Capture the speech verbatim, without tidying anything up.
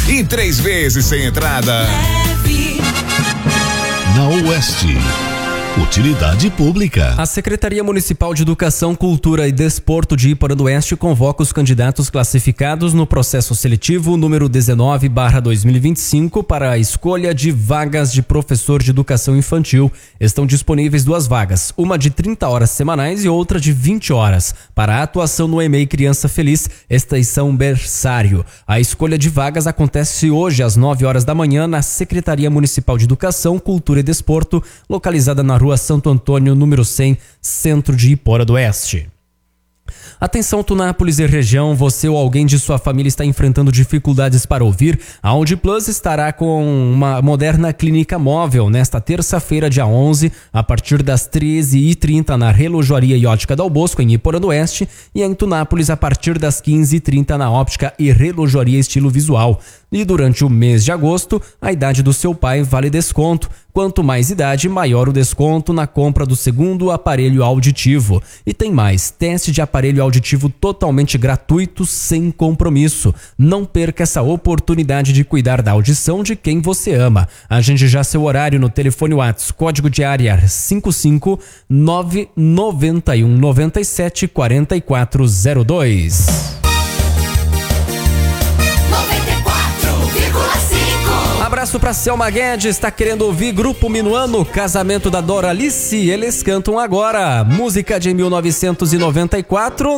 e três vezes sem entrada. Na Oeste, utilidade pública. A Secretaria Municipal de Educação, Cultura e Desporto de Iporã do Oeste convoca os candidatos classificados no processo seletivo número dezenove barra dois mil e vinte e cinco para a escolha de vagas de professor de educação infantil. Estão disponíveis duas vagas, uma de trinta horas semanais e outra de vinte horas, para a atuação no E M E I Criança Feliz, extensão berçário. A escolha de vagas acontece hoje às nove horas da manhã na Secretaria Municipal de Educação, Cultura e Desporto, localizada na Rua Santo Antônio, número cem, centro de Iporã do Oeste. Atenção Tunápolis e região, você ou alguém de sua família está enfrentando dificuldades para ouvir? A Audiplus estará com uma moderna clínica móvel nesta terça-feira, dia onze, a partir das treze e trinta na Relojoaria e Ótica Dal Bosco, em Iporã do Oeste, e em Tunápolis a partir das quinze e trinta na Óptica e Relojoaria Estilo Visual. E durante o mês de agosto, a idade do seu pai vale desconto. Quanto mais idade, maior o desconto na compra do segundo aparelho auditivo. E tem mais, teste de aparelho auditivo totalmente gratuito, sem compromisso. Não perca essa oportunidade de cuidar da audição de quem você ama. Agende já seu horário no telefone WhatsApp, código de área cinco cinco nove nove um nove sete quatro quatro zero dois. Abraço pra Selma Guedes, tá querendo ouvir Grupo Minuano, Casamento da Doralice, eles cantam agora música de mil novecentos e noventa e quatro.